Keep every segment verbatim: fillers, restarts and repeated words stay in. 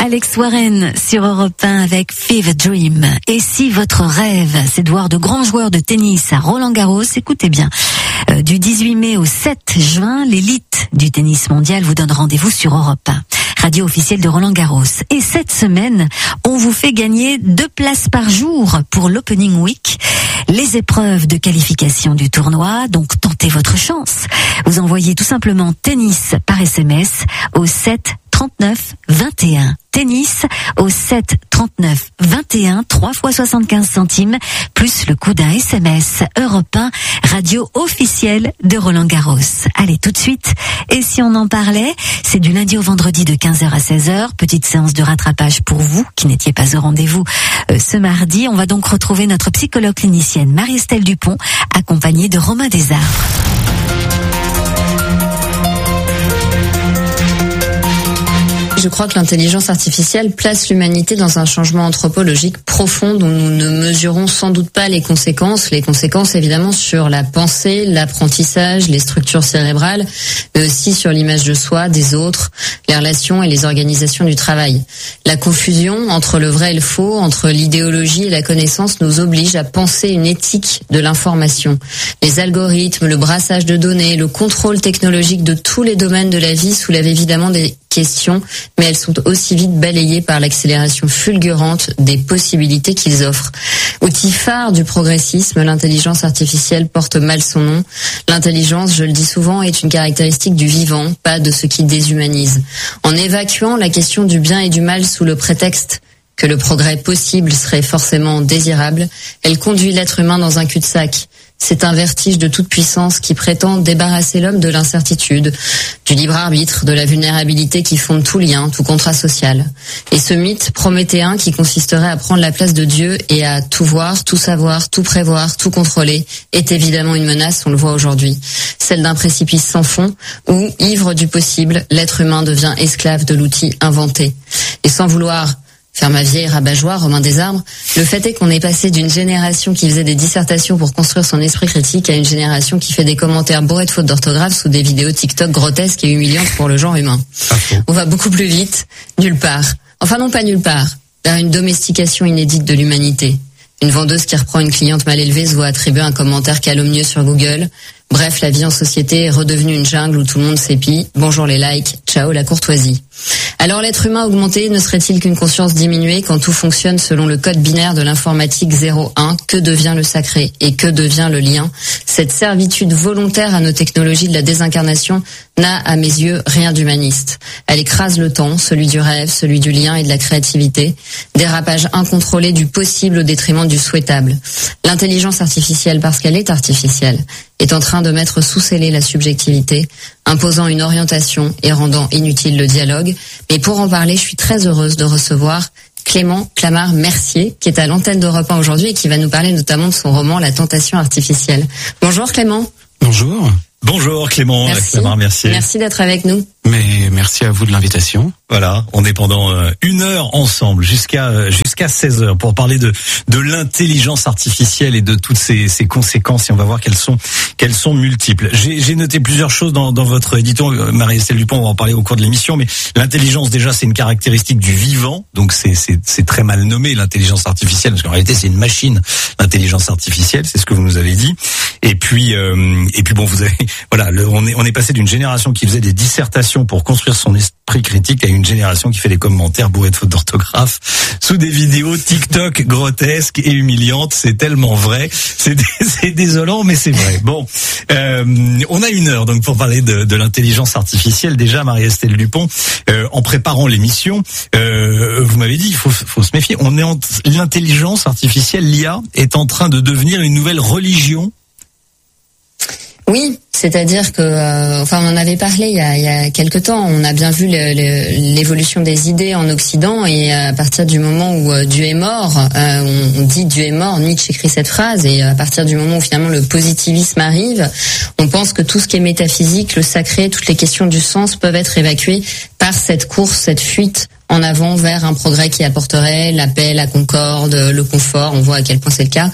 Alex Warren sur Europe un avec Fever Dream. Et si votre rêve, c'est de voir de grands joueurs de tennis à Roland-Garros, écoutez bien. Euh, du dix-huit mai au sept juin, l'élite du tennis mondial vous donne rendez-vous sur Europe un, radio officielle de Roland-Garros. Et cette semaine, on vous fait gagner deux places par jour pour l'Opening Week. Les épreuves de qualification du tournoi, donc tentez votre chance. Vous envoyez tout simplement tennis par S M S au sept trente-neuf vingt et un. Tennis au sept trente-neuf vingt et un, trois fois soixante-quinze centimes, plus le coût d'un S M S. Europe un, radio officielle de Roland-Garros. Allez, tout de suite. Et si on en parlait, c'est du lundi au vendredi de quinze heures à seize heures. Petite séance de rattrapage pour vous qui n'étiez pas au rendez-vous euh, ce mardi. On va donc retrouver notre psychologue clinicienne Marie-Estelle Dupont, accompagnée de Romain Desarts. Je crois que l'intelligence artificielle place l'humanité dans un changement anthropologique profond dont nous ne mesurons sans doute pas les conséquences. Les conséquences évidemment sur la pensée, l'apprentissage, les structures cérébrales, mais aussi sur l'image de soi, des autres, les relations et les organisations du travail. La confusion entre le vrai et le faux, entre l'idéologie et la connaissance nous oblige à penser une éthique de l'information. Les algorithmes, le brassage de données, le contrôle technologique de tous les domaines de la vie soulèvent évidemment des questions, mais elles sont aussi vite balayées par l'accélération fulgurante des possibilités qu'ils offrent. Outil phare du progressisme, l'intelligence artificielle porte mal son nom. L'intelligence, je le dis souvent, est une caractéristique du vivant, pas de ce qui déshumanise. En évacuant la question du bien et du mal sous le prétexte que le progrès possible serait forcément désirable, elle conduit l'être humain dans un cul-de-sac. C'est un vertige de toute puissance qui prétend débarrasser l'homme de l'incertitude, du libre arbitre, de la vulnérabilité qui fonde tout lien, tout contrat social. Et ce mythe prométhéen qui consisterait à prendre la place de Dieu et à tout voir, tout savoir, tout prévoir, tout contrôler, est évidemment une menace, on le voit aujourd'hui. Celle d'un précipice sans fond où, ivre du possible, l'être humain devient esclave de l'outil inventé. Et sans vouloir faire ma vieille rabat-joie, Romain Desarts, le fait est qu'on est passé d'une génération qui faisait des dissertations pour construire son esprit critique à une génération qui fait des commentaires bourrés de fautes d'orthographe sous des vidéos TikTok grotesques et humiliantes pour le genre humain. On va beaucoup plus vite, nulle part. Enfin non pas nulle part, vers une domestication inédite de l'humanité. Une vendeuse qui reprend une cliente mal élevée se voit attribuer un commentaire calomnieux sur Google. Bref, la vie en société est redevenue une jungle où tout le monde s'épie. Bonjour les likes, ciao la courtoisie. Alors l'être humain augmenté ne serait-il qu'une conscience diminuée quand tout fonctionne selon le code binaire de l'informatique zéro un? Que devient le sacré et que devient le lien? Cette servitude volontaire à nos technologies de la désincarnation n'a, à mes yeux, rien d'humaniste. Elle écrase le temps, celui du rêve, celui du lien et de la créativité. Dérapage incontrôlé du possible au détriment du souhaitable. L'intelligence artificielle, parce qu'elle est artificielle, est en train de mettre sous scellé la subjectivité, imposant une orientation et rendant inutile le dialogue. Mais pour en parler, je suis très heureuse de recevoir Clément Clamart-Mercier, qui est à l'antenne d'Europe un aujourd'hui et qui va nous parler notamment de son roman La Tentation artificielle. Bonjour Clément. Bonjour. Bonjour Clément Clamart-Mercier. Merci d'être avec nous. Mais merci à vous de l'invitation. Voilà, on est pendant euh, une heure ensemble jusqu'à euh, jusqu'à seize heures pour parler de de l'intelligence artificielle et de toutes ses, ses conséquences, et on va voir qu'elles sont qu'elles sont multiples. J'ai, j'ai noté plusieurs choses dans, dans votre édito, Marie-Estelle Dupont, on va en parler au cours de l'émission, mais l'intelligence déjà c'est une caractéristique du vivant, donc c'est c'est c'est très mal nommé l'intelligence artificielle parce qu'en réalité c'est une machine, l'intelligence artificielle, c'est ce que vous nous avez dit. Et puis euh, et puis bon, vous avez voilà, le, on est on est passé d'une génération qui faisait des dissertations pour construire son esprit critique à une génération qui fait des commentaires bourrés de fautes d'orthographe sous des vidéos TikTok grotesques et humiliantes. C'est tellement vrai, c'est, c'est désolant, mais c'est vrai. Bon, euh, on a une heure donc pour parler de, de l'intelligence artificielle. Déjà, Marie-Estelle Dupont, euh, en préparant l'émission, euh, vous m'avez dit il faut, faut se méfier. On est en, l'intelligence artificielle, l'I A, est en train de devenir une nouvelle religion. Oui, c'est-à-dire que, euh, enfin, on en avait parlé il y a, il y a quelque temps. On a bien vu le, le, l'évolution des idées en Occident, et à partir du moment où euh, Dieu est mort, euh, on, on dit Dieu est mort. Nietzsche écrit cette phrase, et à partir du moment où finalement le positivisme arrive, on pense que tout ce qui est métaphysique, le sacré, toutes les questions du sens peuvent être évacuées par cette course, cette fuite en avant vers un progrès qui apporterait la paix, la concorde, le confort. On voit à quel point c'est le cas,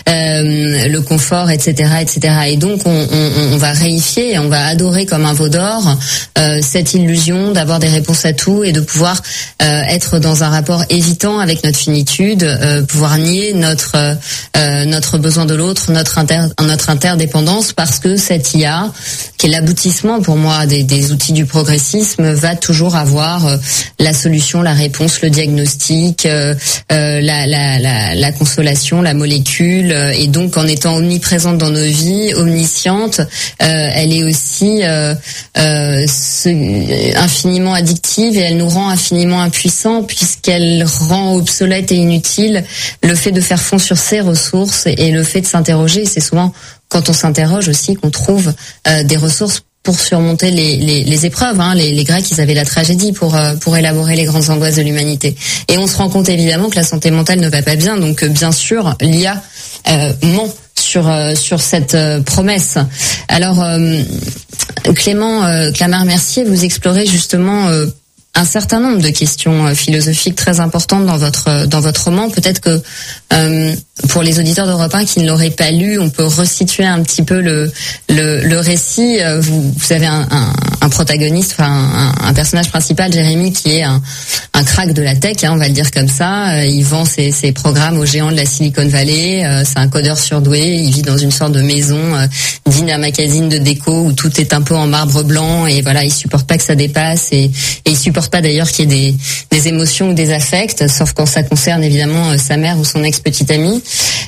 euh, le confort, et cetera, et cetera. Et donc on, on, on va réifier, on va adorer comme un veau d'or euh, cette illusion d'avoir des réponses à tout et de pouvoir euh, être dans un rapport évitant avec notre finitude, euh, pouvoir nier notre euh, notre besoin de l'autre, notre inter, notre interdépendance, parce que cette I A, qui est l'aboutissement pour moi des, des outils du progressisme, va toujours avoir euh, la solution, la réponse, le diagnostic, euh, euh, la, la, la, la consolation, la molécule, euh, et donc en étant omniprésente dans nos vies, omnisciente, euh, elle est aussi euh, euh, ce, infiniment addictive, et elle nous rend infiniment impuissants, puisqu'elle rend obsolète et inutile le fait de faire fond sur ses ressources et le fait de s'interroger. C'est souvent quand on s'interroge aussi qu'on trouve euh, des ressources pour surmonter les, les, les épreuves. Hein. Les, les Grecs, ils avaient la tragédie pour euh, pour élaborer les grandes angoisses de l'humanité. Et on se rend compte évidemment que la santé mentale ne va pas bien. Donc euh, bien sûr, l'I A euh, ment sur euh, sur cette euh, promesse. Alors euh, Clément euh, Clamart-Mercier, vous explorez justement euh, un certain nombre de questions philosophiques très importantes dans votre dans votre roman. Peut-être que euh, pour les auditeurs d'Europe un qui ne l'auraient pas lu, on peut resituer un petit peu le le, le récit. Vous, vous avez un, un, un protagoniste, enfin un, un personnage principal, Jérémy, qui est un, un crack de la tech, hein, on va le dire comme ça. Il vend ses, ses programmes aux géants de la Silicon Valley. C'est un codeur surdoué. Il vit dans une sorte de maison digne d'un magazine de déco où tout est un peu en marbre blanc, et voilà, il supporte pas que ça dépasse, et, et il supporte pas d'ailleurs qu'il y ait des, des émotions ou des affects, sauf quand ça concerne évidemment sa mère ou son ex-petite amie.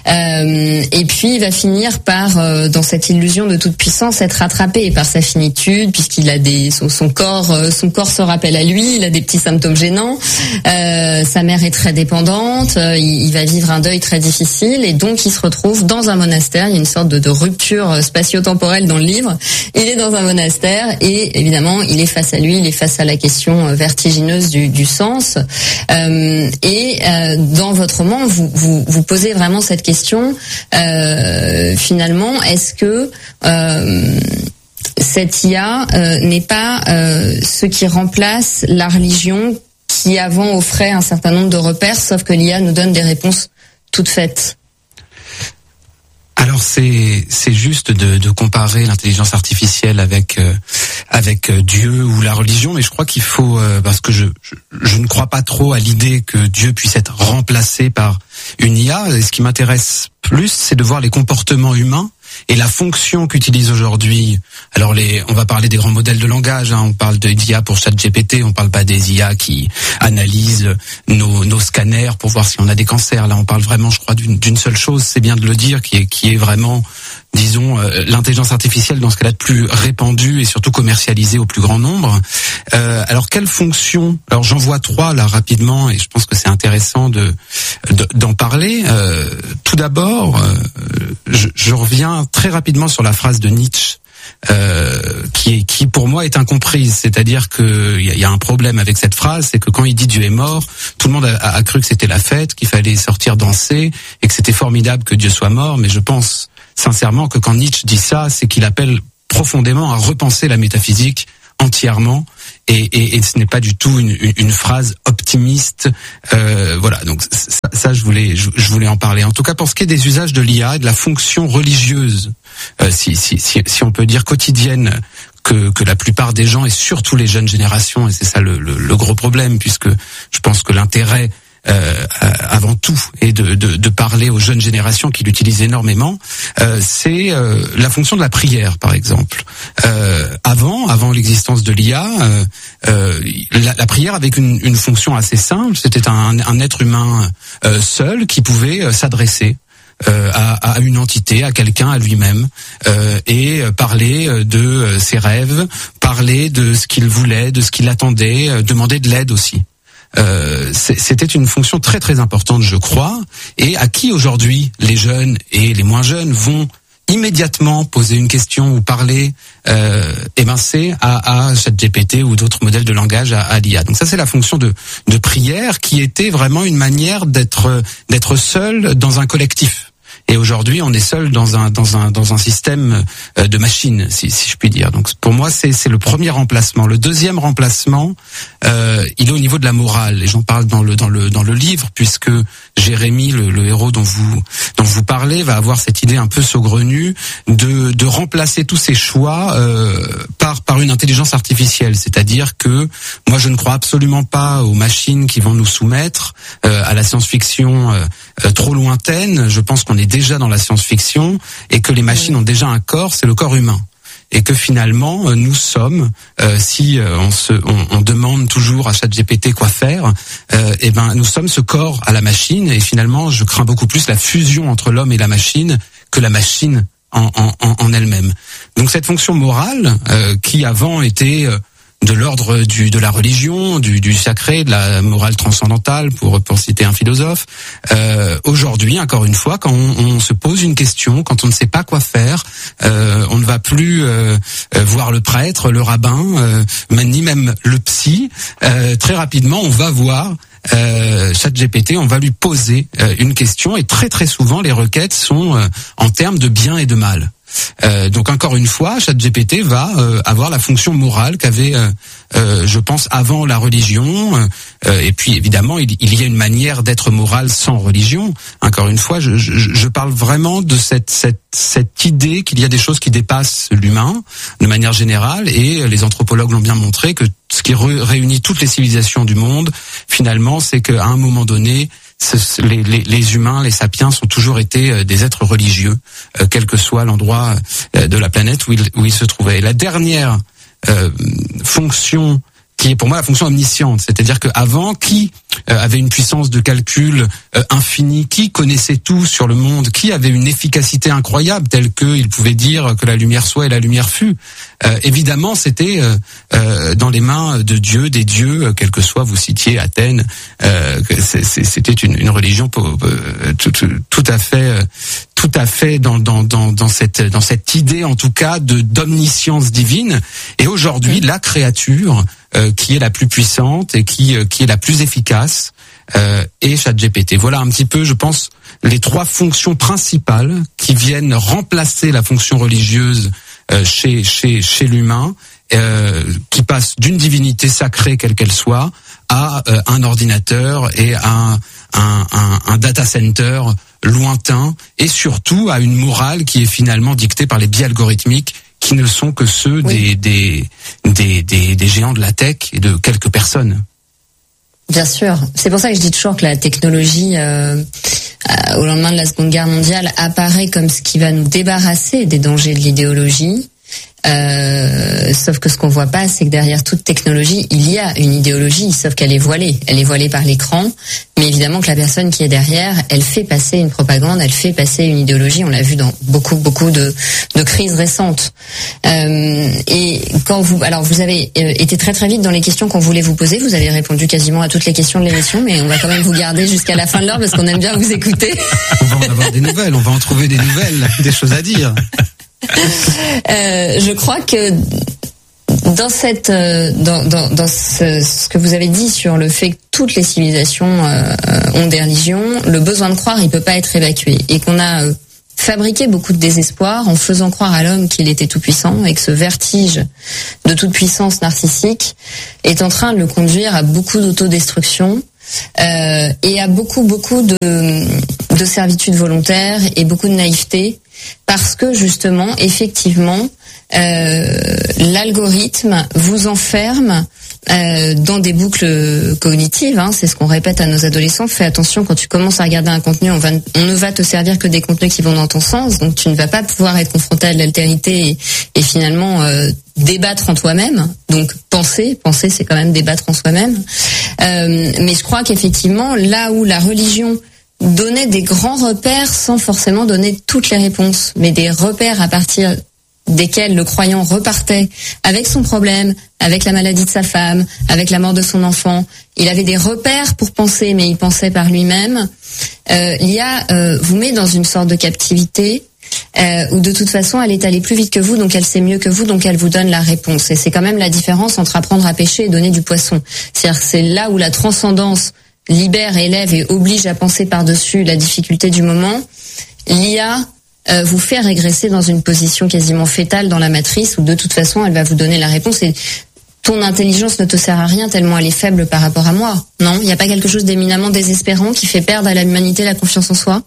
Euh, et puis il va finir par, euh, dans cette illusion de toute puissance, être rattrapé par sa finitude, puisqu'il a des son, son corps, euh, son corps se rappelle à lui, il a des petits symptômes gênants. Euh, sa mère est très dépendante, euh, il, il va vivre un deuil très difficile, et donc il se retrouve dans un monastère. Il y a une sorte de, de rupture spatio-temporelle dans le livre. Il est dans un monastère, et évidemment il est face à lui, il est face à la question vertigineuse du, du sens. Euh, et euh, dans votre roman, vous, vous, vous posez vraiment cette question. Euh, finalement, est-ce que euh, cette I A euh, n'est pas euh, ce qui remplace la religion, qui avant offrait un certain nombre de repères, sauf que l'I A nous donne des réponses toutes faites? Alors c'est c'est juste de, de comparer l'intelligence artificielle avec euh, avec euh, Dieu ou la religion, mais je crois qu'il faut euh, parce que je, je je ne crois pas trop à l'idée que Dieu puisse être remplacé par une I A. Et ce qui m'intéresse plus, c'est de voir les comportements humains et la fonction qu'utilise aujourd'hui. Alors les, on va parler des grands modèles de langage, hein, on parle d'I A pour ChatGPT, on parle pas des I A qui analysent nos, nos scanners pour voir si on a des cancers. Là, on parle vraiment, je crois, d'une, d'une seule chose, c'est bien de le dire, qui est, qui est vraiment, disons, euh, l'intelligence artificielle dans ce qu'elle a de plus répandu et surtout commercialisée au plus grand nombre. Euh, alors quelle fonction? Alors j'en vois trois là rapidement, et je pense que c'est intéressant de, de d'en parler. Euh, tout d'abord, euh, je, je reviens très rapidement sur la phrase de Nietzsche, euh, qui est, qui pour moi est incomprise. C'est-à-dire que il y, y a un problème avec cette phrase, c'est que quand il dit Dieu est mort, tout le monde a, a cru que c'était la fête, qu'il fallait sortir danser et que c'était formidable que Dieu soit mort. Mais je pense sincèrement que quand Nietzsche dit ça, c'est qu'il appelle profondément à repenser la métaphysique entièrement, et, et, et ce n'est pas du tout une, une, une phrase optimiste. Euh, voilà, donc ça, ça je voulais je, je voulais en parler. En tout cas, pour ce qui est des usages de l'I A et de la fonction religieuse, euh, si, si si si on peut dire quotidienne, que que la plupart des gens, et surtout les jeunes générations, et c'est ça le, le, le gros problème, puisque je pense que l'intérêt Euh, avant tout et de, de, de parler aux jeunes générations qui l'utilisent énormément, euh, c'est euh, la fonction de la prière, par exemple. Euh, avant, avant l'existence de l'I A, euh, euh, la, la prière avait une, une fonction assez simple. C'était un, un être humain euh, seul qui pouvait euh, s'adresser Euh, à, à une entité, à quelqu'un, à lui-même, euh, et euh, parler de euh, ses rêves, parler de ce qu'il voulait, de ce qu'il attendait, euh, demander de l'aide aussi. Euh, c'était une fonction très très importante, je crois, et à qui aujourd'hui les jeunes et les moins jeunes vont immédiatement poser une question ou parler, euh, eh ben c'est à, à ChatGPT ou d'autres modèles de langage, à, à l'I A. Donc ça, c'est la fonction de, de prière, qui était vraiment une manière d'être d'être seul dans un collectif. Et aujourd'hui, on est seul dans un dans un dans un système de machines, si, si je puis dire. Donc pour moi, c'est c'est le premier remplacement. Le deuxième remplacement, euh, il est au niveau de la morale. Et j'en parle dans le dans le dans le livre, puisque Jérémy, le, le héros dont vous dont vous parlez, va avoir cette idée un peu saugrenue de de remplacer tous ces choix euh, par par une intelligence artificielle. C'est-à-dire que moi, je ne crois absolument pas aux machines qui vont nous soumettre euh, à la science-fiction euh, euh, trop lointaine. Je pense qu'on est déjà dans la science-fiction et que les machines ont déjà un corps, c'est le corps humain. Et que finalement euh, nous sommes, euh, si euh, on se, on, on demande toujours à ChatGPT quoi faire, euh, et ben nous sommes ce corps à la machine. Et finalement, je crains beaucoup plus la fusion entre l'homme et la machine que la machine en, en, en elle-même. Donc cette fonction morale euh, qui avant était euh, de l'ordre du de la religion, du, du sacré, de la morale transcendantale, pour pour citer un philosophe. Euh, aujourd'hui, encore une fois, quand on, on se pose une question, quand on ne sait pas quoi faire, euh, on ne va plus euh, voir le prêtre, le rabbin, euh, ni même le psy. Euh, très rapidement, on va voir Euh, ChatGPT, on va lui poser euh, une question, et très très souvent les requêtes sont euh, en termes de bien et de mal. Euh, donc encore une fois, ChatGPT va euh, avoir la fonction morale qu'avait, euh, euh, je pense, avant la religion. Euh, et puis évidemment, il, il y a une manière d'être moral sans religion. Encore une fois, je, je, je parle vraiment de cette, cette, cette idée qu'il y a des choses qui dépassent l'humain de manière générale, et les anthropologues l'ont bien montré que ce qui réunit toutes les civilisations du monde, finalement, c'est qu'à un moment donné, Les, les, les humains, les sapiens, ont toujours été des êtres religieux, euh, quel que soit l'endroit euh, de la planète où ils, où ils se trouvaient. Et la dernière euh, fonction, qui est pour moi la fonction omnisciente, c'est-à-dire qu'avant, qui euh, avait une puissance de calcul euh, infinie, qui connaissait tout sur le monde, qui avait une efficacité incroyable, telle qu'il pouvait dire que la lumière soit et la lumière fut. Euh, évidemment, c'était euh, euh, dans les mains de Dieu, des dieux, euh, quel que soit, vous citiez Athènes, euh, c'est, c'est, c'était une, une religion euh, tout, tout à fait, euh, tout à fait dans, dans, dans, dans cette, dans cette idée, en tout cas, de d'omniscience divine. Et aujourd'hui, la créature euh, qui est la plus puissante et qui, euh, qui est la plus efficace euh, est ChatGPT. Voilà un petit peu, je pense, les trois fonctions principales qui viennent remplacer la fonction religieuse Euh, chez chez chez l'humain, euh, qui passe d'une divinité sacrée quelle qu'elle soit à euh, un ordinateur et à un, un, un, un data center lointain, et surtout à une morale qui est finalement dictée par les biais algorithmiques qui ne sont que ceux oui. des, des des des des géants de la tech et de quelques personnes. Bien sûr, c'est pour ça que je dis toujours que la technologie euh, euh, au lendemain de la Seconde Guerre mondiale apparaît comme ce qui va nous débarrasser des dangers de l'idéologie. Euh, sauf que ce qu'on voit pas, c'est que derrière toute technologie, il y a une idéologie, sauf qu'elle est voilée. Elle est voilée par l'écran, mais évidemment que la personne qui est derrière, elle fait passer une propagande, elle fait passer une idéologie. On l'a vu dans beaucoup, beaucoup de, de crises récentes. Euh, et quand vous, alors vous avez été très très vite dans les questions qu'on voulait vous poser. Vous avez répondu quasiment à toutes les questions de l'émission, mais on va quand même vous garder jusqu'à la fin de l'heure parce qu'on aime bien vous écouter. On va en avoir des nouvelles, on va en trouver des nouvelles, des choses à dire. Euh, je crois que dans cette, dans, dans, dans ce, ce que vous avez dit sur le fait que toutes les civilisations euh, ont des religions, le besoin de croire, il peut pas être évacué, et qu'on a euh, fabriqué beaucoup de désespoir en faisant croire à l'homme qu'il était tout puissant, et que ce vertige de toute puissance narcissique est en train de le conduire à beaucoup d'autodestruction. Euh, et à beaucoup beaucoup de, de servitude volontaire et beaucoup de naïveté, parce que justement, effectivement, euh, l'algorithme vous enferme euh, dans des boucles cognitives. Hein, c'est ce qu'on répète à nos adolescents. Fais attention, quand tu commences à regarder un contenu, on, va, on ne va te servir que des contenus qui vont dans ton sens, donc tu ne vas pas pouvoir être confronté à de l'altérité et, et finalement euh, débattre en toi-même. Donc penser, penser, c'est quand même débattre en soi-même. Euh, mais je crois qu'effectivement, là où la religion donnait des grands repères sans forcément donner toutes les réponses, mais des repères à partir desquels le croyant repartait avec son problème, avec la maladie de sa femme, avec la mort de son enfant. Il avait des repères pour penser, mais il pensait par lui-même. Euh, il y a, euh, vous met dans une sorte de captivité euh, où de toute façon elle est allée plus vite que vous, donc elle sait mieux que vous, donc elle vous donne la réponse. Et c'est quand même la différence entre apprendre à pêcher et donner du poisson. C'est-à-dire que c'est là où la transcendance libère, élève et oblige à penser par-dessus la difficulté du moment. l'I A euh, vous fait régresser dans une position quasiment fétale dans la matrice, où de toute façon, elle va vous donner la réponse et ton intelligence ne te sert à rien tellement elle est faible par rapport à moi. Non, il n'y a pas quelque chose d'éminemment désespérant qui fait perdre à l'humanité la confiance en soi?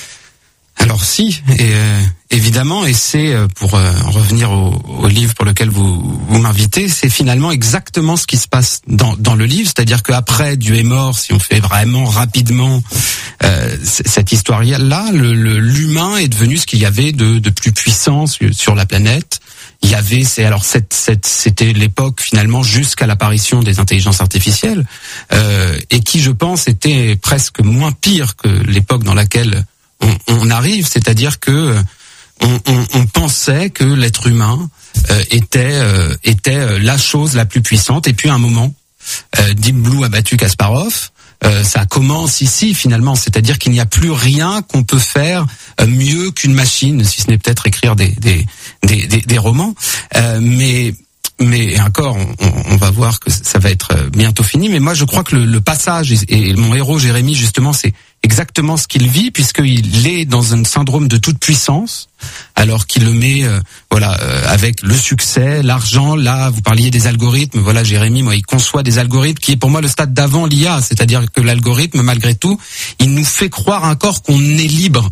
Alors si, et, euh, évidemment, et c'est euh, pour euh, en revenir au, au livre pour lequel vous, vous m'invitez, c'est finalement exactement ce qui se passe dans, dans le livre, c'est-à-dire qu'après Dieu est mort, si on fait vraiment rapidement euh, c- cette histoire-là, le, le, l'humain est devenu ce qu'il y avait de, de plus puissant sur, sur la planète. Il y avait, c'est alors cette, cette, c'était l'époque finalement jusqu'à l'apparition des intelligences artificielles, euh, et qui, je pense, était presque moins pire que l'époque dans laquelle On, on arrive, c'est-à-dire que on, on, on pensait que l'être humain euh, était euh, était la chose la plus puissante. Et puis à un moment, euh, Deep Blue a battu Kasparov. Euh, ça commence ici finalement, c'est-à-dire qu'il n'y a plus rien qu'on peut faire euh, mieux qu'une machine, si ce n'est peut-être écrire des des des, des, des romans. Euh, mais mais encore, on, on va voir que ça va être bientôt fini. Mais moi, je crois que le, le passage, et, et mon héros Jérémy, justement, c'est exactement ce qu'il vit, puisqu'il est dans un syndrome de toute puissance, alors qu'il le met, euh, voilà, euh, avec le succès, l'argent. Là, vous parliez des algorithmes. Voilà, Jérémy, moi, il conçoit des algorithmes qui est pour moi le stade d'avant l'I A, c'est-à-dire que l'algorithme, malgré tout, il nous fait croire encore qu'on est libre,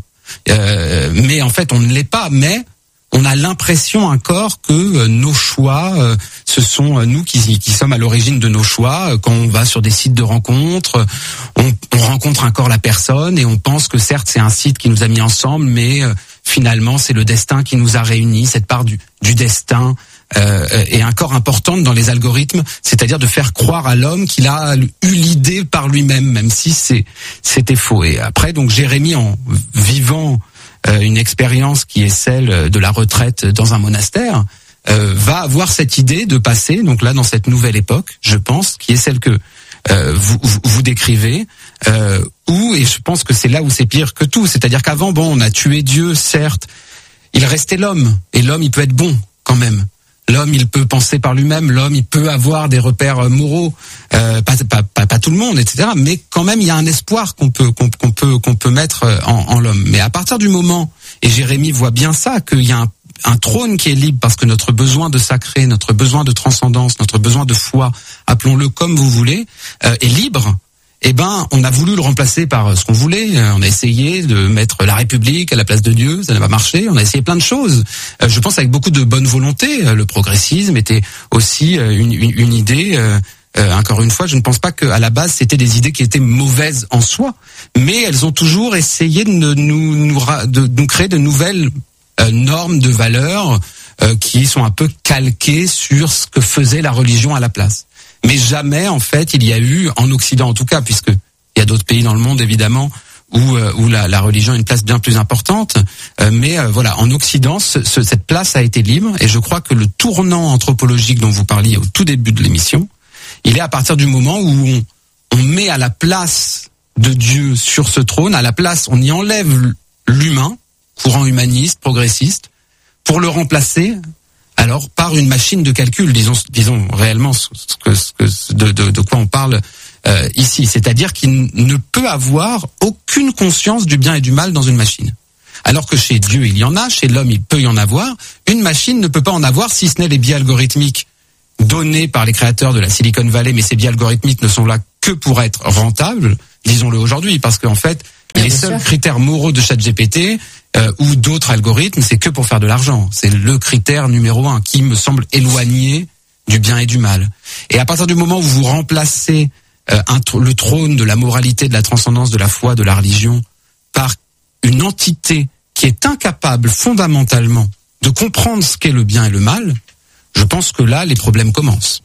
euh, mais en fait, on ne l'est pas. Mais on a l'impression encore que euh, nos choix, euh, ce sont euh, nous qui, qui sommes à l'origine de nos choix. Quand on va sur des sites de rencontres, on, on rencontre encore la personne et on pense que certes c'est un site qui nous a mis ensemble, mais euh, finalement c'est le destin qui nous a réunis. Cette part du, du destin euh, est encore importante dans les algorithmes, c'est-à-dire de faire croire à l'homme qu'il a eu l'idée par lui-même, même si c'est c'était faux. Et après, donc Jérémy, en vivant une expérience qui est celle de la retraite dans un monastère, euh, va avoir cette idée de passer, donc là dans cette nouvelle époque, je pense, qui est celle que euh, vous, vous, vous décrivez, euh, où, et je pense que c'est là où c'est pire que tout, c'est-à-dire qu'avant, bon, on a tué Dieu, certes, il restait l'homme, et l'homme il peut être bon quand même. L'homme, il peut penser par lui-même. L'homme, il peut avoir des repères moraux. Euh, pas, pas, pas, pas tout le monde, et cetera. Mais quand même, il y a un espoir qu'on peut, qu'on, qu'on peut, qu'on peut mettre en, en l'homme. Mais à partir du moment, et Jérémy voit bien ça, qu'il y a un, un trône qui est libre, parce que notre besoin de sacré, notre besoin de transcendance, notre besoin de foi, appelons-le comme vous voulez, euh, est libre. Eh ben, on a voulu le remplacer par ce qu'on voulait. On a essayé de mettre la République à la place de Dieu, ça n'a pas marché. On a essayé plein de choses. Je pense avec beaucoup de bonne volonté. Le progressisme était aussi une, une, une idée. Euh, encore une fois, je ne pense pas qu'à la base c'était des idées qui étaient mauvaises en soi, mais elles ont toujours essayé de nous, nous, de nous créer de nouvelles euh, normes de valeurs euh, qui sont un peu calquées sur ce que faisait la religion à la place. Mais jamais, en fait, il y a eu, en Occident en tout cas, puisque il y a d'autres pays dans le monde, évidemment, où, euh, où la, la religion a une place bien plus importante. Euh, mais euh, voilà, en Occident, ce, ce, cette place a été libre. Et je crois que le tournant anthropologique dont vous parliez au tout début de l'émission, il est à partir du moment où on, on met à la place de Dieu sur ce trône, à la place, on y enlève l'humain, courant humaniste, progressiste, pour le remplacer alors par une machine de calcul, disons, disons réellement ce que, ce que, de, de, de quoi on parle euh, ici. C'est-à-dire qu'il ne peut avoir aucune conscience du bien et du mal dans une machine. Alors que chez Dieu, il y en a, chez l'homme, il peut y en avoir. Une machine ne peut pas en avoir, si ce n'est les biais algorithmiques donnés par les créateurs de la Silicon Valley, mais ces biais algorithmiques ne sont là que pour être rentables, disons-le aujourd'hui, parce qu'en fait, Bien les sûr. seuls critères moraux de ChatGPT euh, ou d'autres algorithmes, c'est que pour faire de l'argent. C'est le critère numéro un qui me semble éloigné du bien et du mal. Et à partir du moment où vous remplacez euh, un, le trône de la moralité, de la transcendance, de la foi, de la religion, par une entité qui est incapable fondamentalement de comprendre ce qu'est le bien et le mal, je pense que là, les problèmes commencent.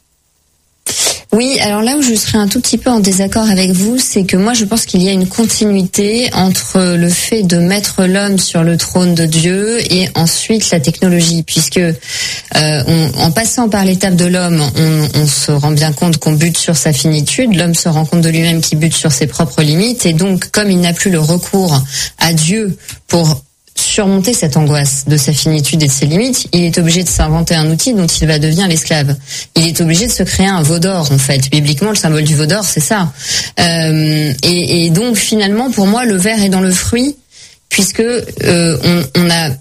Oui, alors là où je serais un tout petit peu en désaccord avec vous, c'est que moi je pense qu'il y a une continuité entre le fait de mettre l'homme sur le trône de Dieu et ensuite la technologie, puisque euh, on, en passant par l'étape de l'homme, on, on se rend bien compte qu'on bute sur sa finitude, l'homme se rend compte de lui-même qu'il bute sur ses propres limites, et donc comme il n'a plus le recours à Dieu pour surmonter cette angoisse de sa finitude et de ses limites, il est obligé de s'inventer un outil dont il va devenir l'esclave. Il est obligé de se créer un veau d'or, en fait. Bibliquement, le symbole du veau d'or, c'est ça. Euh, et, et donc, finalement, pour moi, le ver est dans le fruit, puisque euh, on, on a,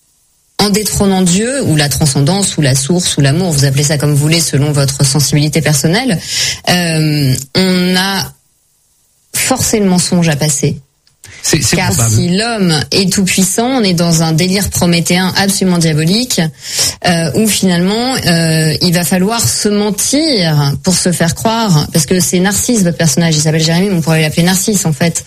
en détrônant Dieu, ou la transcendance, ou la source, ou l'amour, vous appelez ça comme vous voulez selon votre sensibilité personnelle, euh, on a forcé le mensonge à passer. C'est, c'est Car probable. si l'homme est tout puissant, on est dans un délire prométhéen absolument diabolique, euh, où finalement euh, il va falloir se mentir pour se faire croire, parce que c'est Narcisse votre personnage, il s'appelle Jérémie, mais on pourrait l'appeler Narcisse en fait.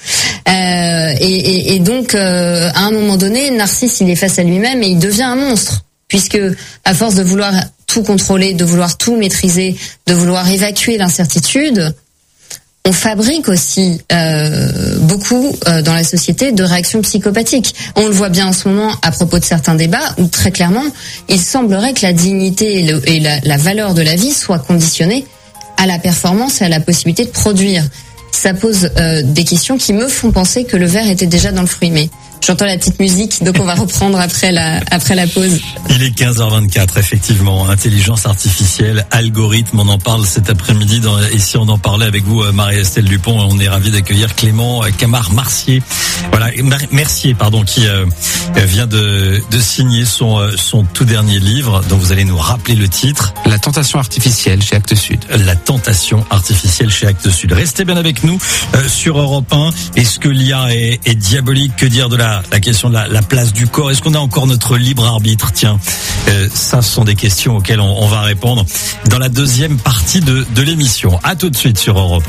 Euh, et, et, et donc euh, à un moment donné, Narcisse il est face à lui-même et il devient un monstre, puisque à force de vouloir tout contrôler, de vouloir tout maîtriser, de vouloir évacuer l'incertitude, on fabrique aussi euh, beaucoup euh, dans la société de réactions psychopathiques. On le voit bien en ce moment à propos de certains débats où très clairement, il semblerait que la dignité et, le, et la, la valeur de la vie soient conditionnées à la performance et à la possibilité de produire. Ça pose euh, des questions qui me font penser que le verre était déjà dans le fruit. Mais j'entends la petite musique, donc on va reprendre après la après la pause. Il est quinze heures vingt-quatre, effectivement. Intelligence artificielle, algorithme, on en parle cet après-midi. Dans, et si on en parlait avec vous, Marie-Estelle Dupont, on est ravis d'accueillir Clément Camard-Marcier. Voilà, Mercier, pardon, qui euh, vient de, de signer son, son tout dernier livre, dont vous allez nous rappeler le titre. La tentation artificielle chez Actes Sud. La tentation artificielle chez Actes Sud. Restez bien avec nous euh, sur Europe un. Est-ce que l'I A est, est diabolique? Que dire de la, la question de la, la place du corps? Est-ce qu'on a encore notre libre arbitre? Tiens, euh, ça ce sont des questions auxquelles on, on va répondre dans la deuxième partie de, de l'émission. À tout de suite sur Europe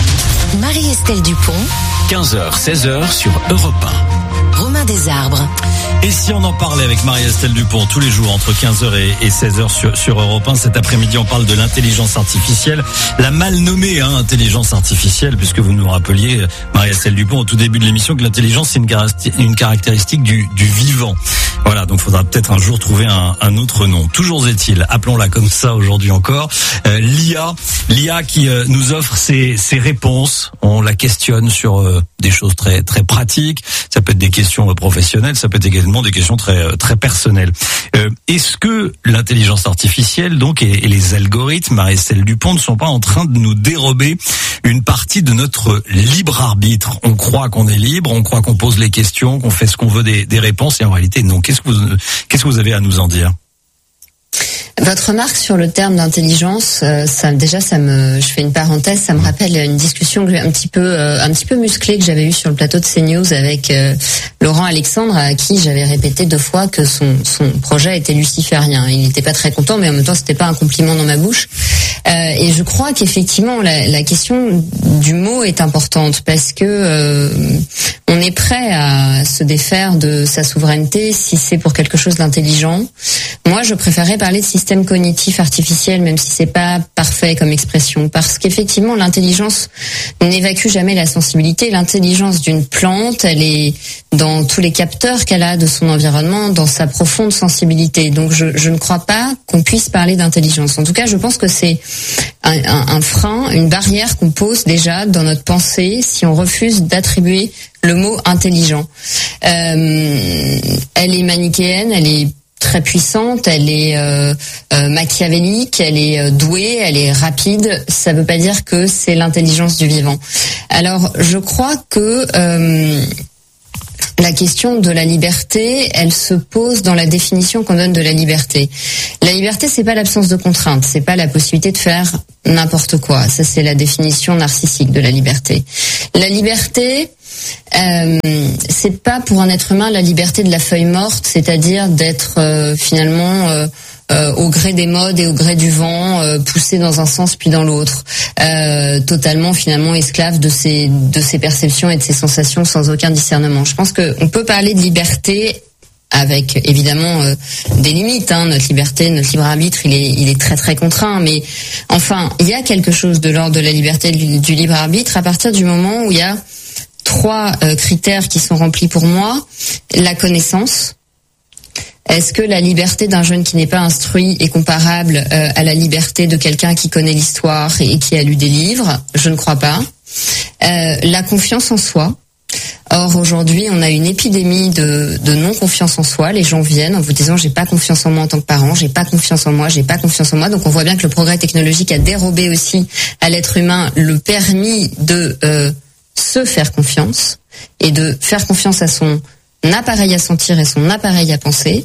un. Marie-Estelle Dupont, quinze heures seize heures sur Europe un. Romain Desarbres. Et si on en parlait avec Marie-Estelle Dupont tous les jours entre quinze heures et seize heures sur, sur Europe un, cet après-midi on parle de l'intelligence artificielle, la mal nommée hein, intelligence artificielle, puisque vous nous rappeliez, Marie-Estelle Dupont, au tout début de l'émission, que l'intelligence c'est une, une caractéristique du, du vivant. Voilà, donc il faudra peut-être un jour trouver un, un autre nom. Toujours est-il, appelons-la comme ça aujourd'hui encore, euh, l'I A, l'I A qui euh, nous offre ses, ses réponses. On la questionne sur euh, des choses très très pratiques. Ça peut être des questions professionnelles, ça peut être également des questions très très personnelles. Euh, est-ce que l'intelligence artificielle donc et, et les algorithmes, Marie-Estelle Dupont, ne sont pas en train de nous dérober une partie de notre libre arbitre? On croit qu'on est libre, on croit qu'on pose les questions, qu'on fait ce qu'on veut des, des réponses, et en réalité non. Qu'est-ce que vous qu'est-ce que vous avez à nous en dire? Votre remarque sur le terme d'intelligence, euh, ça déjà, ça me, je fais une parenthèse, ça me rappelle une discussion que j'ai un petit peu, euh, un petit peu musclée que j'avais eue sur le plateau de CNews avec euh, Laurent Alexandre, à qui j'avais répété deux fois que son son projet était luciférien. Il n'était pas très content, mais en même temps, c'était pas un compliment dans ma bouche. Euh, et je crois qu'effectivement, la, la question du mot est importante parce que euh, on est prêt à se défaire de sa souveraineté si c'est pour quelque chose d'intelligent. Moi, je préférerais parler de système cognitif artificiel, même si c'est pas parfait comme expression, parce qu'effectivement, l'intelligence n'évacue jamais la sensibilité. L'intelligence d'une plante, elle est dans tous les capteurs qu'elle a de son environnement, dans sa profonde sensibilité. Donc, je, je ne crois pas qu'on puisse parler d'intelligence. En tout cas, je pense que c'est un, un, un frein, une barrière qu'on pose déjà dans notre pensée si on refuse d'attribuer le mot intelligent. Euh, elle est manichéenne, elle est très puissante, elle est euh, euh, machiavélique, elle est euh, douée, elle est rapide. Ça ne veut pas dire que c'est l'intelligence du vivant. Alors, je crois que euh, la question de la liberté, elle se pose dans la définition qu'on donne de la liberté. La liberté, c'est pas l'absence de contraintes, c'est pas la possibilité de faire n'importe quoi. Ça, c'est la définition narcissique de la liberté. La liberté, Euh, c'est pas pour un être humain la liberté de la feuille morte, c'est-à-dire d'être euh, finalement euh, euh, au gré des modes et au gré du vent, euh, poussé dans un sens puis dans l'autre, euh, totalement finalement esclave de ses de ses perceptions et de ses sensations sans aucun discernement. Je pense que on peut parler de liberté avec évidemment euh, des limites. Hein. Notre liberté, notre libre arbitre, il est il est très très contraint, mais enfin il y a quelque chose de l'ordre de la liberté du, du libre arbitre à partir du moment où il y a trois euh, critères qui sont remplis pour moi. La connaissance. Est-ce que la liberté d'un jeune qui n'est pas instruit est comparable euh, à la liberté de quelqu'un qui connaît l'histoire et qui a lu des livres? Je ne crois pas. Euh, la confiance en soi. Or, aujourd'hui, on a une épidémie de, de non-confiance en soi. Les gens viennent en vous disant « j'ai pas confiance en moi en tant que parent, j'ai pas confiance en moi, j'ai pas confiance en moi ». Donc, on voit bien que le progrès technologique a dérobé aussi à l'être humain le permis de... Euh, se faire confiance et de faire confiance à son appareil à sentir et son appareil à penser.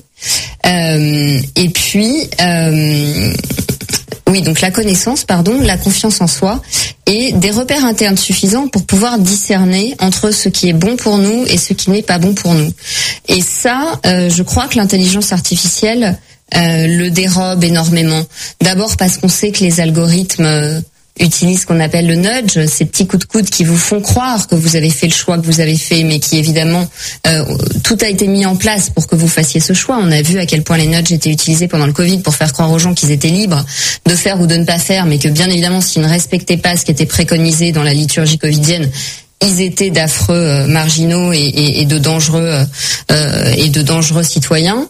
Euh, et puis, euh, oui, donc la connaissance, pardon, la confiance en soi et des repères internes suffisants pour pouvoir discerner entre ce qui est bon pour nous et ce qui n'est pas bon pour nous. Et ça, euh, je crois que l'intelligence artificielle euh, le dérobe énormément. D'abord parce qu'on sait que les algorithmes euh, utilisent ce qu'on appelle le nudge, ces petits coups de coude qui vous font croire que vous avez fait le choix que vous avez fait, mais qui évidemment, euh, tout a été mis en place pour que vous fassiez ce choix. On a vu à quel point les nudges étaient utilisés pendant le Covid pour faire croire aux gens qu'ils étaient libres de faire ou de ne pas faire, mais que bien évidemment, s'ils ne respectaient pas ce qui était préconisé dans la liturgie covidienne, ils étaient d'affreux euh, marginaux et, et, et de dangereux euh, et de dangereux citoyens.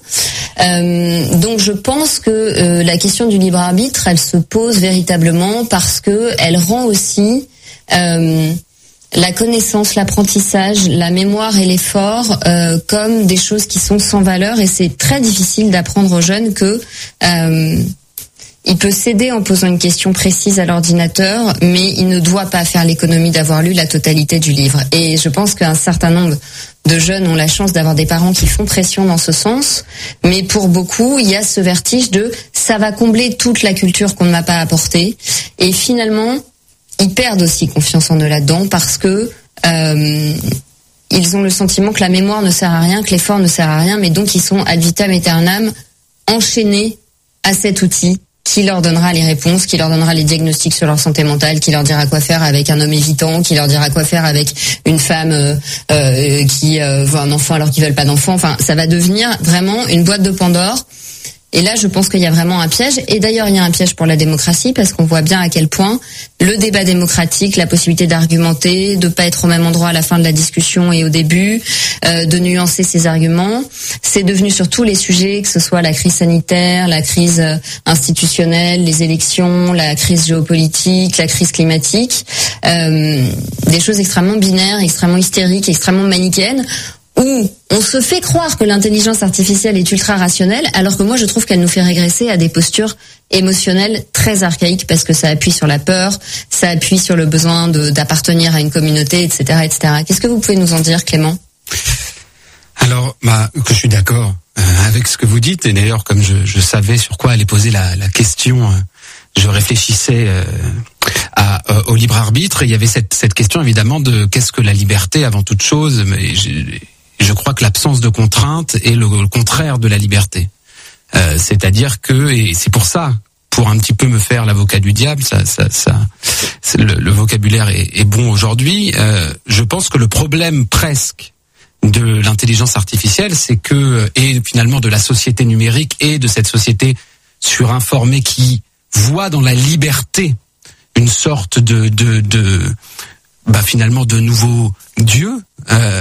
Euh, donc je pense que euh, la question du libre arbitre, elle se pose véritablement parce que elle rend aussi euh, la connaissance, l'apprentissage, la mémoire et l'effort euh, comme des choses qui sont sans valeur, et c'est très difficile d'apprendre aux jeunes que euh, il peut s'aider en posant une question précise à l'ordinateur, mais il ne doit pas faire l'économie d'avoir lu la totalité du livre. Et je pense qu'un certain nombre de jeunes ont la chance d'avoir des parents qui font pression dans ce sens, mais pour beaucoup, il y a ce vertige de ça va combler toute la culture qu'on ne m'a pas apportée. Et finalement, ils perdent aussi confiance en eux là-dedans parce que euh, ils ont le sentiment que la mémoire ne sert à rien, que l'effort ne sert à rien, mais donc ils sont ad vitam aeternam enchaînés à cet outil qui leur donnera les réponses, qui leur donnera les diagnostics sur leur santé mentale, qui leur dira quoi faire avec un homme évitant, qui leur dira quoi faire avec une femme euh, euh, qui euh, veut un enfant alors qu'ils veulent pas d'enfant. Enfin, ça va devenir vraiment une boîte de Pandore. Et là, je pense qu'il y a vraiment un piège. Et d'ailleurs, il y a un piège pour la démocratie parce qu'on voit bien à quel point le débat démocratique, la possibilité d'argumenter, de pas être au même endroit à la fin de la discussion et au début, euh, de nuancer ses arguments, c'est devenu sur tous les sujets, que ce soit la crise sanitaire, la crise institutionnelle, les élections, la crise géopolitique, la crise climatique, euh, des choses extrêmement binaires, extrêmement hystériques, extrêmement manichéennes, où on se fait croire que l'intelligence artificielle est ultra rationnelle, alors que moi je trouve qu'elle nous fait régresser à des postures émotionnelles très archaïques parce que ça appuie sur la peur, ça appuie sur le besoin de, d'appartenir à une communauté, et cetera, et cetera. Qu'est-ce que vous pouvez nous en dire, Clément ? Alors, bah, que je suis d'accord euh, avec ce que vous dites, et d'ailleurs comme je, je savais sur quoi allait poser la, la question, euh, je réfléchissais euh, à, euh, au libre arbitre, et il y avait cette, cette question évidemment de qu'est-ce que la liberté avant toute chose, mais j'ai, je crois que l'absence de contrainte est le, le contraire de la liberté. Euh, c'est-à-dire que, et c'est pour ça, pour un petit peu me faire l'avocat du diable, ça, ça, ça, le, le vocabulaire est, est bon aujourd'hui. Euh, je pense que le problème presque de l'intelligence artificielle, c'est que, et finalement de la société numérique et de cette société surinformée qui voit dans la liberté une sorte de, de, de, bah finalement de nouveau Dieu. Euh,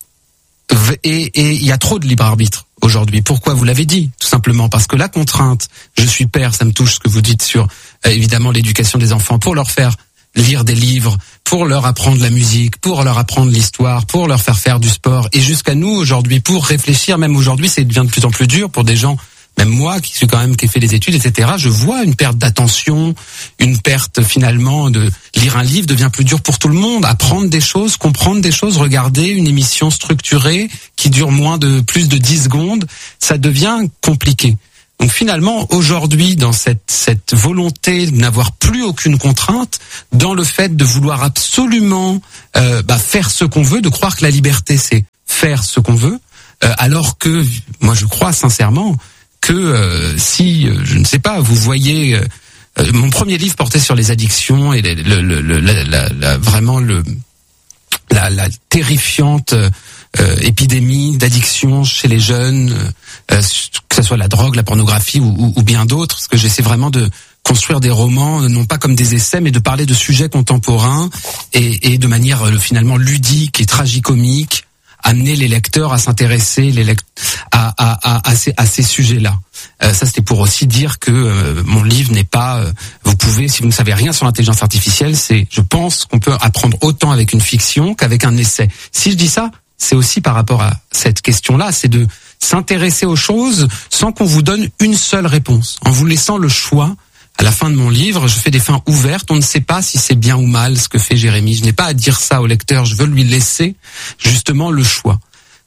Et il y a trop de libre arbitre aujourd'hui. Pourquoi ? Vous l'avez dit, tout simplement parce que la contrainte, je suis père, ça me touche ce que vous dites sur euh, évidemment l'éducation des enfants, pour leur faire lire des livres, pour leur apprendre la musique, pour leur apprendre l'histoire, pour leur faire faire du sport, et jusqu'à nous aujourd'hui, pour réfléchir, même aujourd'hui, ça devient de plus en plus dur pour des gens, même moi qui suis quand même qui ai fait des études, et cetera. Je vois une perte d'attention, une perte finalement de lire un livre devient plus dur pour tout le monde. Apprendre des choses, comprendre des choses, regarder une émission structurée qui dure moins de plus de dix secondes, ça devient compliqué. Donc finalement, aujourd'hui, dans cette cette volonté de n'avoir plus aucune contrainte, dans le fait de vouloir absolument euh, bah, faire ce qu'on veut, de croire que la liberté c'est faire ce qu'on veut, euh, alors que moi je crois sincèrement que euh, si, euh, je ne sais pas, vous voyez, euh, euh, mon premier livre portait sur les addictions et le, le, le, le, la, la, la, vraiment le, la, la terrifiante euh, épidémie d'addiction chez les jeunes, euh, que ce soit la drogue, la pornographie ou, ou, ou bien d'autres, parce que j'essaie vraiment de construire des romans, non pas comme des essais, mais de parler de sujets contemporains et, et de manière euh, finalement ludique et tragicomique, amener les lecteurs à s'intéresser les lect- à, à, à, à, ces, à ces sujets-là. Euh, ça, c'était pour aussi dire que euh, mon livre n'est pas... Euh, vous pouvez, si vous ne savez rien sur l'intelligence artificielle, c'est, je pense qu'on peut apprendre autant avec une fiction qu'avec un essai. Si je dis ça, c'est aussi par rapport à cette question-là, c'est de s'intéresser aux choses sans qu'on vous donne une seule réponse, en vous laissant le choix. À la fin de mon livre, je fais des fins ouvertes. On ne sait pas si c'est bien ou mal ce que fait Jérémie. Je n'ai pas à dire ça au lecteur. Je veux lui laisser justement le choix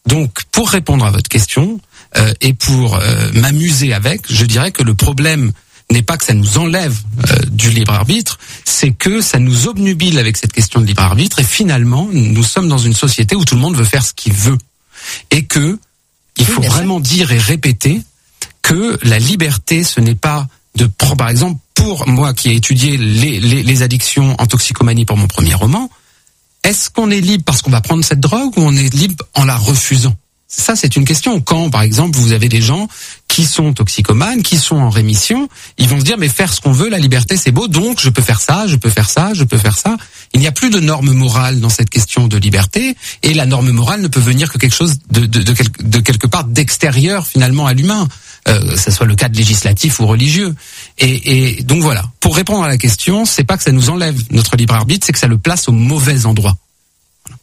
Donc, pour répondre à votre question euh, et pour euh, m'amuser avec, je dirais que le problème n'est pas que ça nous enlève euh, du libre arbitre, c'est que ça nous obnubile avec cette question de libre arbitre, et finalement, nous sommes dans une société où tout le monde veut faire ce qu'il veut, et que il faut vraiment dire et répéter que la liberté, ce n'est pas de prendre, par exemple, pour moi qui ai étudié les, les, les addictions en toxicomanie pour mon premier roman, est-ce qu'on est libre parce qu'on va prendre cette drogue ou on est libre en la refusant? Ça, c'est une question. Quand, par exemple, vous avez des gens qui sont toxicomanes, qui sont en rémission, ils vont se dire, mais faire ce qu'on veut, la liberté, c'est beau, donc je peux faire ça, je peux faire ça, je peux faire ça. Il n'y a plus de norme morale dans cette question de liberté, et la norme morale ne peut venir que quelque chose de, de, de, quelque, de quelque part d'extérieur, finalement, à l'humain. Euh, que ce soit le cadre législatif ou religieux. Et, et donc voilà. Pour répondre à la question, c'est pas que ça nous enlève notre libre arbitre, c'est que ça le place au mauvais endroit. Voilà.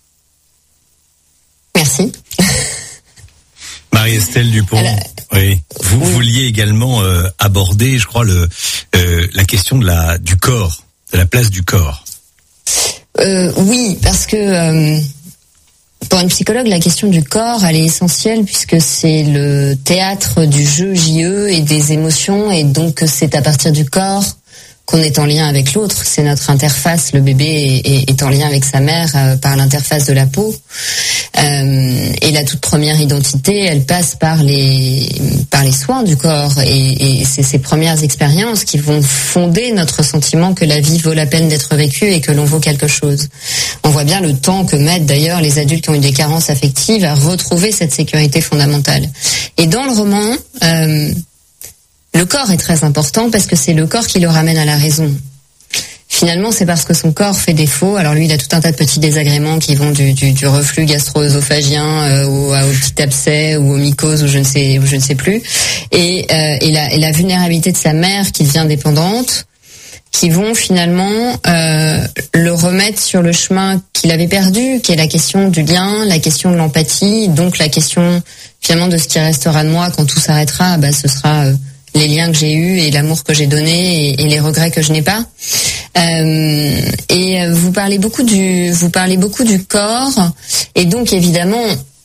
Merci. Marie-Estelle Dupont. Alors, oui. Vous oui. vouliez également euh, aborder, je crois, le euh, la question de la du corps, de la place du corps. Euh, oui, parce que euh, pour une psychologue, la question du corps, elle est essentielle puisque c'est le théâtre du jeu J E et des émotions, et donc c'est à partir du corps qu'on est en lien avec l'autre. C'est notre interface. Le bébé est, est, est en lien avec sa mère euh, par l'interface de la peau. Euh, et la toute première identité, elle passe par les par les soins du corps, et, et c'est ces premières expériences qui vont fonder notre sentiment que la vie vaut la peine d'être vécue et que l'on vaut quelque chose. On voit bien le temps que mettent d'ailleurs les adultes qui ont eu des carences affectives à retrouver cette sécurité fondamentale. Et dans le roman, euh, le corps est très important parce que c'est le corps qui le ramène à la raison. Finalement, c'est parce que son corps fait défaut. Alors lui, il a tout un tas de petits désagréments qui vont du, du, du reflux gastro-œsophagien euh, au, au petit abcès ou aux mycoses ou je ne sais, ou je ne sais plus. Et, euh, et, la, et la vulnérabilité de sa mère qui devient dépendante, qui vont finalement euh, le remettre sur le chemin qu'il avait perdu, qui est la question du lien, la question de l'empathie, donc la question finalement de ce qui restera de moi quand tout s'arrêtera. Bah, ce sera euh, les liens que j'ai eus et l'amour que j'ai donné et, et les regrets que je n'ai pas. Euh, et vous parlez beaucoup du, vous parlez beaucoup du corps, et donc évidemment,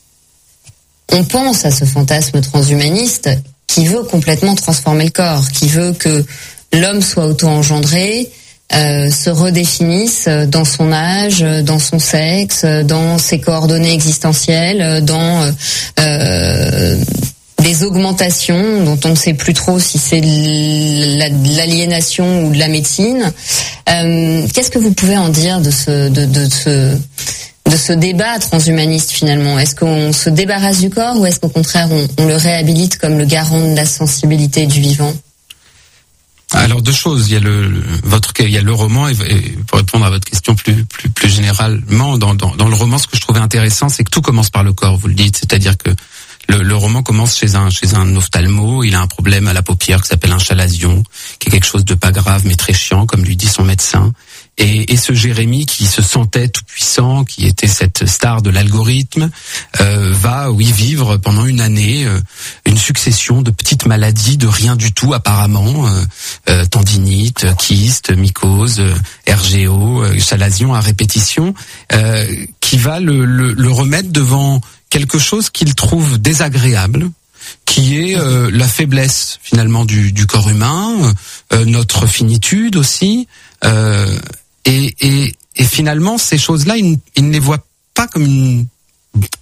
on pense à ce fantasme transhumaniste qui veut complètement transformer le corps, qui veut que l'homme soit auto-engendré, euh, se redéfinisse dans son âge, dans son sexe, dans ses coordonnées existentielles, dans euh, des augmentations dont on ne sait plus trop si c'est de l'aliénation ou de la médecine. Euh, qu'est-ce que vous pouvez en dire de ce, de, de ce, de ce débat transhumaniste finalement? Est-ce qu'on se débarrasse du corps ou est-ce qu'au contraire on, on le réhabilite comme le garant de la sensibilité du vivant? Alors deux choses, il y a le, le votre il y a le roman, et, et pour répondre à votre question plus plus plus généralement, dans, dans dans le roman, ce que je trouvais intéressant, c'est que tout commence par le corps, vous le dites, c'est-à-dire que Le, le roman commence chez un chez un ophtalmo. Il a un problème à la paupière qui s'appelle un chalazion, qui est quelque chose de pas grave mais très chiant, comme lui dit son médecin. Et, et ce Jérémy qui se sentait tout puissant, qui était cette star de l'algorithme, euh, va oui vivre pendant une année euh, une succession de petites maladies de rien du tout apparemment, euh, euh, tendinite, kyste, mycose, euh, R G O, euh, chalazion à répétition, euh, qui va le, le, le remettre devant quelque chose qu'il trouve désagréable, qui est euh, la faiblesse finalement du, du corps humain, euh, notre finitude aussi, euh, et, et, et finalement ces choses-là, il, il ne les voit pas comme une